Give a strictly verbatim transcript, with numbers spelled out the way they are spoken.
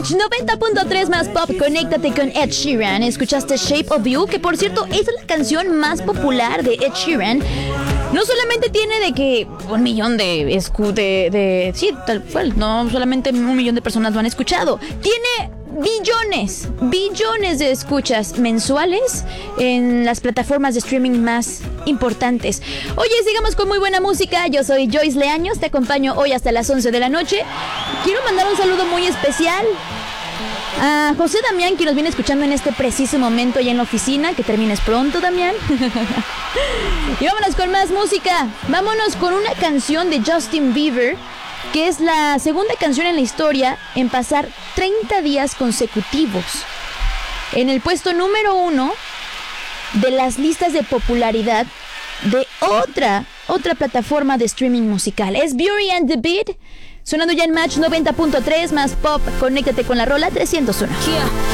Match noventa punto tres más pop, conéctate con Ed Sheeran. Escuchaste Shape of You, que por cierto es la canción más popular de Ed Sheeran. No solamente tiene de que un millón de, escu de, de sí, tal cual, no solamente un millón de personas lo han escuchado, tiene billones, billones de escuchas mensuales en las plataformas de streaming más importantes. Oye, sigamos con muy buena música. Yo soy Joyce Leaños, te acompaño hoy hasta las once de la noche. Quiero mandar un saludo muy especial a José Damián, que nos viene escuchando en este preciso momento allá en la oficina. Que termines pronto, Damián. Y vámonos con más música. Vámonos con una canción de Justin Bieber, que es la segunda canción en la historia en pasar treinta días consecutivos en el puesto número uno de las listas de popularidad de otra, otra plataforma de streaming musical. Es Beauty and the Beat, sonando ya en Match noventa punto tres más pop. Conéctate con la rola trescientos uno. Yeah.